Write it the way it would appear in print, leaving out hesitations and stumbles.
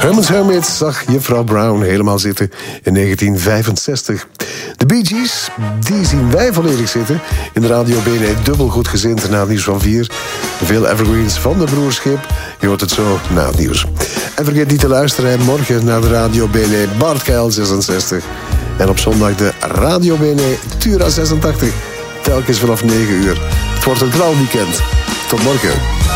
Herman's Hermit zag juffrouw Brown helemaal zitten in 1965. De Bee Gees, die zien wij volledig zitten. In de Radio BNE dubbel goed gezind na het nieuws van 4. Veel evergreens van de broerschip. Je hoort het zo na het nieuws. En vergeet niet te luisteren morgen naar de Radio BNE Bart Keil 66. En op zondag de Radio BNE Tura 86. Telkens vanaf 9 uur. Het wordt een knalweekend. Tot morgen.